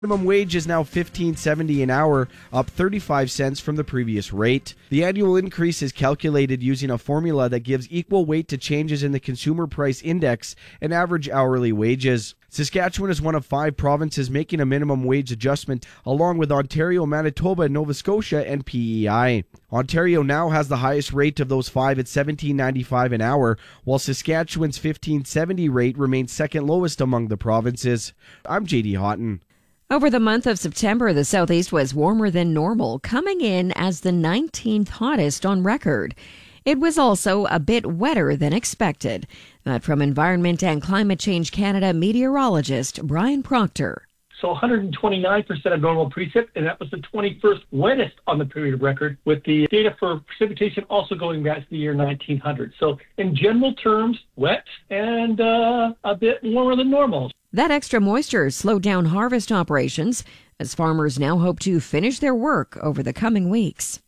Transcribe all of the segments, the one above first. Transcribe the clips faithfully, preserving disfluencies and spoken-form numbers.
Minimum wage is now fifteen seventy an hour, up thirty-five cents from the previous rate. The annual increase is calculated using a formula that gives equal weight to changes in the Consumer Price Index and average hourly wages. Saskatchewan is one of five provinces making a minimum wage adjustment, along with Ontario, Manitoba, Nova Scotia, and P E I. Ontario now has the highest rate of those five at seventeen ninety-five an hour, while Saskatchewan's fifteen seventy rate remains second lowest among the provinces. I'm J D Houghton. Over the month of September, the Southeast was warmer than normal, coming in as the nineteenth hottest on record. It was also a bit wetter than expected. That from Environment and Climate Change Canada meteorologist Brian Proctor. So one hundred twenty-nine percent of normal precip, and that was the twenty-first wettest on the period record, with the data for precipitation also going back to the year nineteen hundred. So in general terms, wet and uh, a bit warmer than normal. That extra moisture slowed down harvest operations as farmers now hope to finish their work over the coming weeks.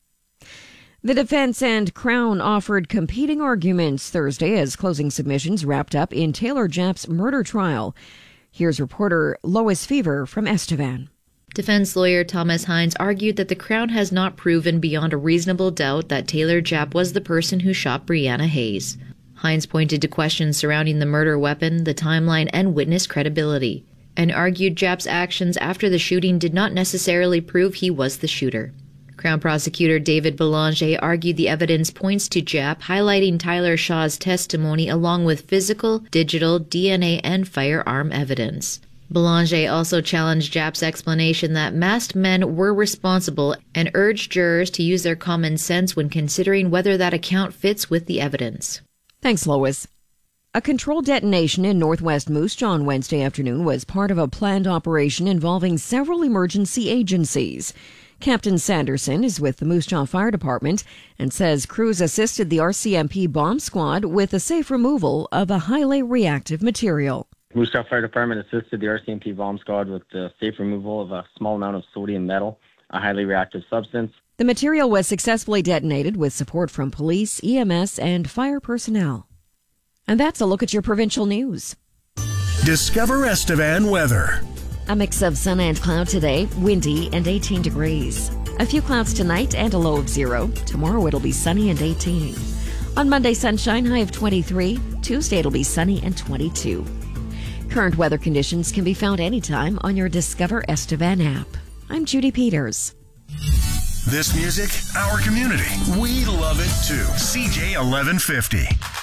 The defense and Crown offered competing arguments Thursday as closing submissions wrapped up in Taylor Japp's murder trial. Here's reporter Lois Fever from Estevan. Defense lawyer Thomas Hines argued that the Crown has not proven beyond a reasonable doubt that Taylor Japp was the person who shot Brianna Hayes. Hines pointed to questions surrounding the murder weapon, the timeline, and witness credibility, and argued Japp's actions after the shooting did not necessarily prove he was the shooter. Crown prosecutor David Belanger argued the evidence points to Japp, highlighting Tyler Shaw's testimony along with physical, digital, D N A, and firearm evidence. Belanger also challenged Japp's explanation that masked men were responsible and urged jurors to use their common sense when considering whether that account fits with the evidence. Thanks, Lois. A controlled detonation in northwest Moose Jaw on Wednesday afternoon was part of a planned operation involving several emergency agencies. Captain Sanderson is with the Moose Jaw Fire Department and says crews assisted the R C M P bomb squad with the safe removal of a highly reactive material. Moose Jaw Fire Department assisted the R C M P bomb squad with the safe removal of a small amount of sodium metal, a highly reactive substance. The material was successfully detonated with support from police, E M S, and fire personnel. And that's a look at your provincial news. Discover Estevan weather. A mix of sun and cloud today, windy and eighteen degrees. A few clouds tonight and a low of zero. Tomorrow it'll be sunny and eighteen. On Monday, sunshine, high of twenty-three. Tuesday it'll be sunny and twenty-two. Current weather conditions can be found anytime on your Discover Estevan app. I'm Judy Peters. This music, our community. We love it too. C J eleven fifty.